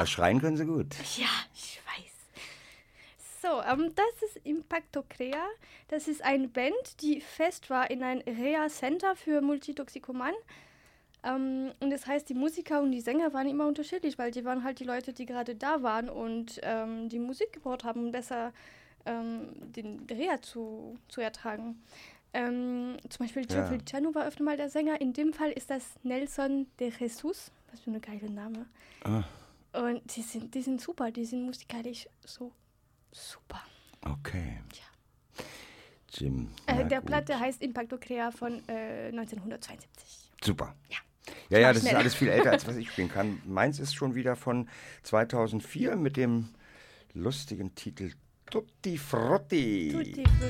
Ja, schreien können sie gut. Ja, ich weiß. So, das ist Impacto Crea. Das ist eine Band, die fest war in ein Reha-Center für Multitoxikomanen. Und das heißt, die Musiker und die Sänger waren immer unterschiedlich, weil die waren halt die Leute, die gerade da waren und die Musik gebraucht haben, um besser den Reha zu ertragen. Zum Beispiel Joe Feliciano war öfter mal der Sänger. In dem Fall ist das Nelson de Jesus. Was für eine geile Name. Ah. Und die sind super, die sind musikalisch so super. Okay. Ja. Jim. Der Platte heißt Impacto Crea von 1972. Super. Ja. Ja, das ist alles viel älter, als was ich spielen kann. Meins ist schon wieder von 2004 mit dem lustigen Titel Tutti Frutti. Tutti Frutti.